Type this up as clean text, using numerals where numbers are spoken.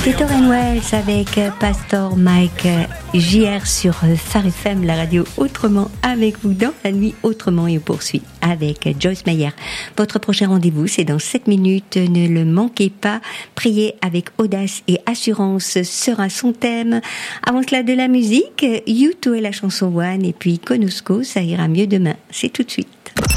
Torren Wells avec Pastor Mike JR sur Phare FM, la radio autrement avec vous dans la nuit autrement, et on poursuit avec Joyce Meyer. Votre prochain rendez-vous, c'est dans 7 minutes, ne le manquez pas. Prier avec audace et assurance sera son thème. Avant cela, de la musique, U2 et la chanson One, et puis Konosko, ça ira mieux demain. C'est tout de suite.